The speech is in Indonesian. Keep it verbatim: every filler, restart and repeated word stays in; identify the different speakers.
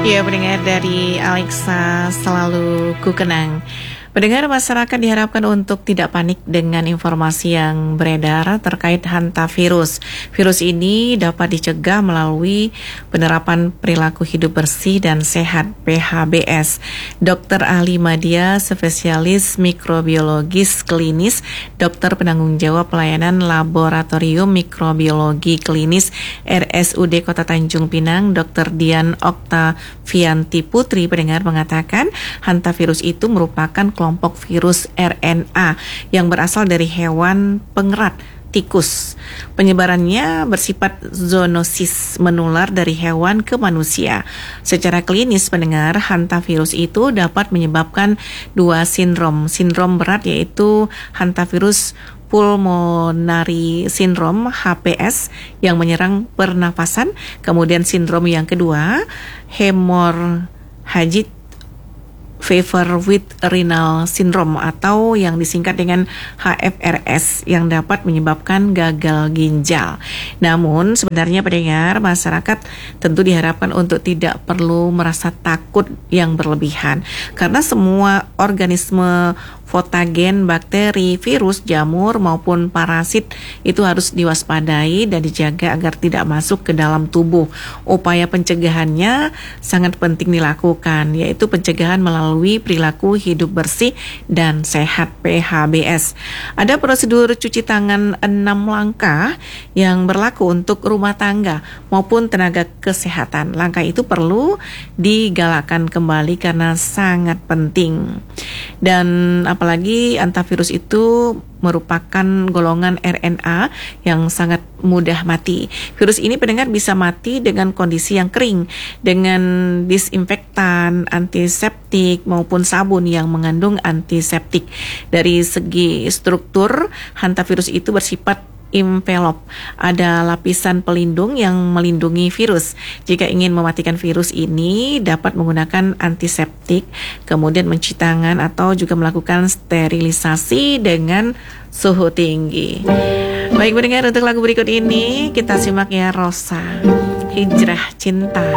Speaker 1: Ya, pendengar dari Alexa selalu ku kenang. Pendengar, masyarakat diharapkan untuk tidak panik dengan informasi yang beredar terkait hantavirus. Virus ini dapat dicegah melalui penerapan perilaku hidup bersih dan sehat P H B S. Dokter Ahli Madya, spesialis mikrobiologis klinis, dokter penanggung jawab pelayanan laboratorium mikrobiologi klinis R S U D Kota Tanjung Pinang, Dokter Dian Oktavianti Putri, pendengar, mengatakan hantavirus itu merupakan kelompok virus R N A yang berasal dari hewan pengerat tikus. Penyebarannya bersifat zoonosis, menular dari hewan ke manusia. Secara klinis, pendengar, hantavirus itu dapat menyebabkan dua sindrom. Sindrom berat yaitu hantavirus pulmonary syndrome H P S yang menyerang pernafasan. Kemudian sindrom yang kedua, hemorrhagic fever with renal syndrome atau yang disingkat dengan H F R S yang dapat menyebabkan gagal ginjal. Namun sebenarnya pendengar, masyarakat tentu diharapkan untuk tidak perlu merasa takut yang berlebihan karena semua organisme fotogen, bakteri, virus, jamur maupun parasit itu harus diwaspadai dan dijaga agar tidak masuk ke dalam tubuh. Upaya pencegahannya sangat penting dilakukan, yaitu pencegahan melalui perilaku hidup bersih dan sehat P H B S. Ada prosedur cuci tangan enam langkah yang berlaku untuk rumah tangga maupun tenaga kesehatan. Langkah itu perlu digalakkan kembali karena sangat penting. Dan apalagi hantavirus itu merupakan golongan R N A yang sangat mudah mati. Virus ini, pendengar, bisa mati dengan kondisi yang kering, dengan disinfektan, antiseptik maupun sabun yang mengandung antiseptik. Dari segi struktur, hantavirus itu bersifat envelop, ada lapisan pelindung yang melindungi virus. Jika ingin mematikan virus ini, dapat menggunakan antiseptik, kemudian mencuci tangan atau juga melakukan sterilisasi dengan suhu tinggi. Baik pendengar, untuk lagu berikut ini kita simak ya, Rosa, Hijrah Cinta.